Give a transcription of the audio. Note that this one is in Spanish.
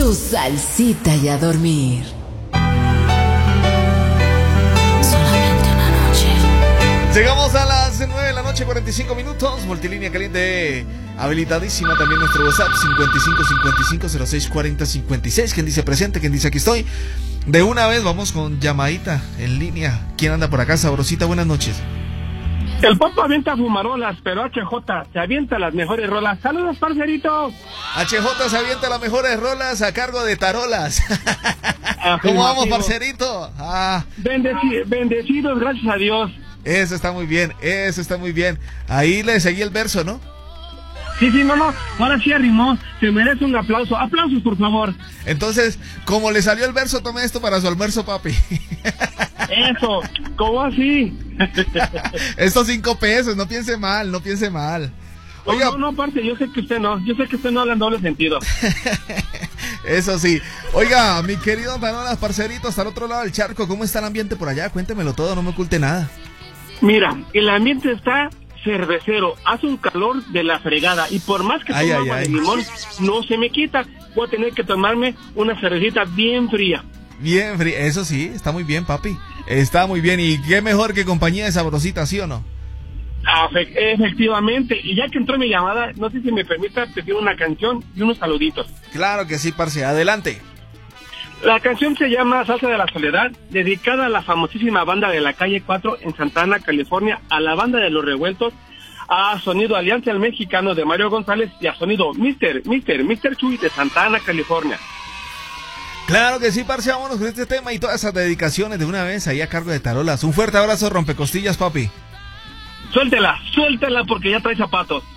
tu salsita y a dormir. Solamente una noche. Llegamos a las 9 de la noche, 45 minutos. Multilínea caliente habilitadísima. También nuestro WhatsApp 5555064056. ¿Quién dice presente? ¿Quién dice aquí estoy? De una vez vamos con llamadita en línea. ¿Quién anda por acá, sabrosita? Buenas noches. El Popo avienta fumarolas, pero HJ se avienta las mejores rolas. ¡Saludos, parcerito! HJ se avienta las mejores rolas a cargo de Tarolas. ¿Cómo vamos, parcerito? Bendecidos, gracias a Dios. Eso está muy bien, eso está muy bien. Ahí le seguí el verso, ¿no? Sí, no, ahora sí arrimó. Se merece un aplauso. Aplausos, por favor. Entonces, como le salió el verso, tome esto para su almuerzo, papi. Eso, ¿cómo así? Estos 5 pesos, no piense mal, no piense mal. Oiga, no, aparte, yo sé que usted no habla en doble sentido. Eso sí. Oiga, mi querido Tarolas, parcerito, hasta el otro lado del charco, ¿cómo está el ambiente por allá? Cuéntemelo todo, no me oculte nada. Mira, el ambiente está cervecero, hace un calor de la fregada y por más que tome agua de limón, no se me quita. Voy a tener que tomarme una cervecita bien fría. Bien fría, eso sí, está muy bien, papi. Está muy bien, y qué mejor que compañía de sabrosita, ¿sí o no? Efectivamente, y ya que entró mi llamada, no sé si me permita pedir una canción y unos saluditos. Claro que sí, parce, adelante. La canción se llama Salsa de la Soledad, dedicada a la famosísima banda de la Calle 4 en Santa Ana, California, a la banda de Los Revueltos, a Sonido Alianza el Mexicano de Mario González y a Sonido Mr. Chuy de Santa Ana, California. Claro que sí, parce, vámonos con este tema y todas esas dedicaciones de una vez ahí a cargo de Tarolas. Un fuerte abrazo, rompecostillas, papi. Suéltela porque ya trae zapatos.